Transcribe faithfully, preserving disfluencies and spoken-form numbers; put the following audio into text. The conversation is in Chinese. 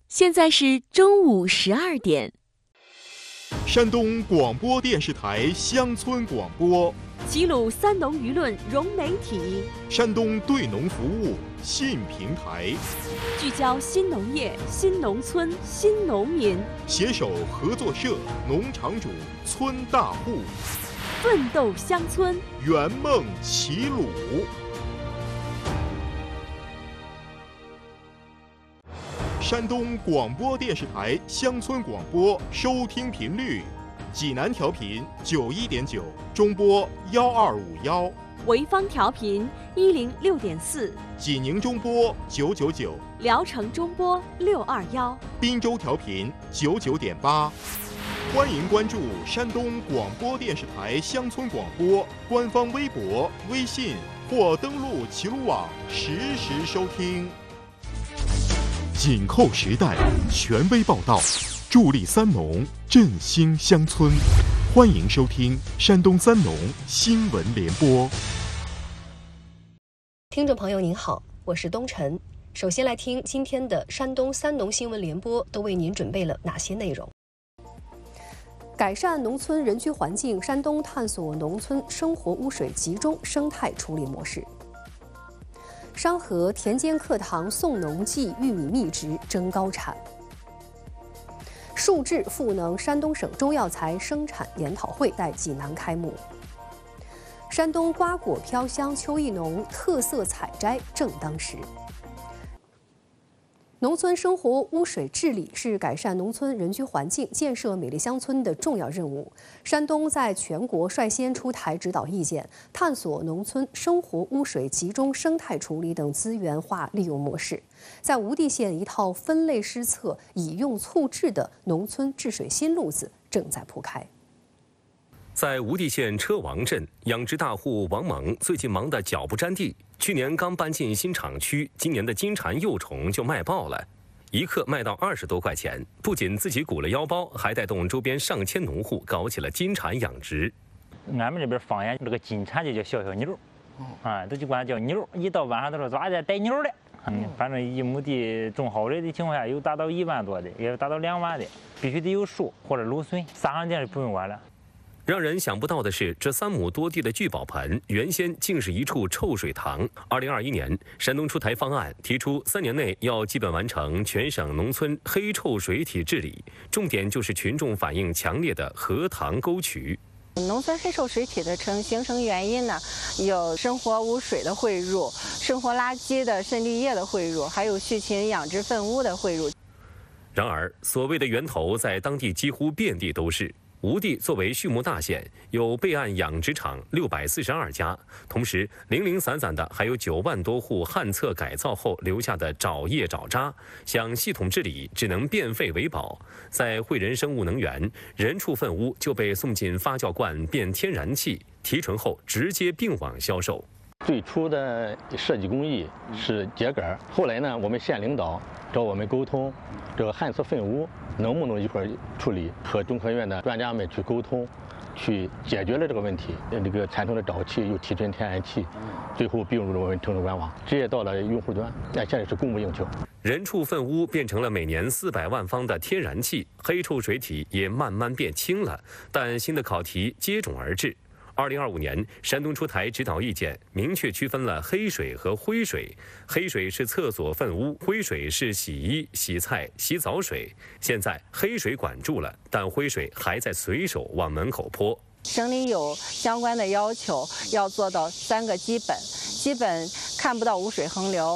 现在是中午十二点。 山东广播电视台乡村广播， 齐鲁三农舆论融媒体， 山东对农服务信平台， 聚焦新农业、新农村、新农民， 携手合作社、农场主、村大户， 奋斗乡村， 圆梦齐鲁。山东广播电视台乡村广播收听频率：济南调频九一点九，中波幺二五幺； 潍坊调频一零六点四， 济宁中波九九九， 聊城中波六二幺， 滨州调频九九点八。欢迎关注山东广播电视台乡村广播官方微博、微信或登录齐鲁网实时收听。紧扣时代，权威报道，助力三农，振兴乡村。欢迎收听山东三农新闻联播。 听众朋友您好，我是东晨。首先来听今天的山东三农新闻联播都为您准备了哪些内容。改善农村人居环境，山东探索农村生活污水集中生态处理模式。商河田间课堂送农技玉米蜜植争高产。数质赋能山东省中药材生产研讨会在济南开幕。山东瓜果飘香秋意浓，特色采摘正当时。农村生活污水治理是改善农村人居环境、建设美丽乡村的重要任务。山东在全国率先出台指导意见，探索农村生活污水集中生态处理等资源化利用模式。在无地县，一套分类施测、以用促治的农村治水新路子正在铺开。 在无地县车王镇，养殖大户王猛最近忙得脚不沾地。去年刚搬进新厂区，今年的金蝉幼虫就卖爆了，一克卖到二十多块钱。不仅自己鼓了腰包，还带动周边上千农户搞起了金蝉养殖。 俺们这边方言，这个金蝉就叫小小妞，啊，都就管它叫妞。一到晚上都说抓点带妞的，嗯，反正一亩地种好的的情况下，有达到一万多的，也有达到两万的，必须得有树或者芦笋，撒上电就不用管了。 让人想不到的是，这三亩多地的聚宝盆原先竟是一处臭水塘。二零二一年，山东出台方案，提出三年内要基本完成全省农村黑臭水体治理，重点就是群众反映强烈的河塘沟渠。 农村黑臭水体的成形成原因呢，有生活污水的汇入、生活垃圾的渗滤液的汇入，还有畜禽养殖粪污的汇入。 然而，所谓的源头在当地几乎遍地都是。吴地作为畜牧大县，有备案养殖场六百四十二家，同时零零散散的还有九万多户旱厕改造后留下的沼液沼渣，想系统治理只能变废为宝。在汇仁生物能源，人畜粪污就被送进发酵罐变天然气，提纯后直接并网销售。 最初的设计工艺是秸秆，后来呢，我们县领导找我们沟通，这个旱厕粪污能不能一块处理，和中科院的专家们去沟通，去解决了这个问题。这个产生的沼气又提纯天然气，最后并入了我们城市官网，直接到了用户端。那现在是供不应求。 人畜粪污变成了每年四百万方的天然气，黑臭水体也慢慢变轻了，但新的考题接踵而至。二零二五年，山东出台指导意见，明确区分了黑水和灰水。黑水是厕所粪污，灰水是洗衣、洗菜、洗澡水。现在黑水管住了，但灰水还在随手往门口泼。 省里有相关的要求，要做到三个基本：基本看不到污水横流，